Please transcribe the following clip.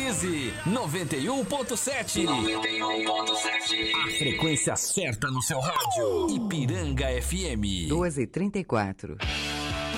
Sintonize 91.7. 91.7. A frequência certa no seu rádio. Ipiranga FM. 2h34.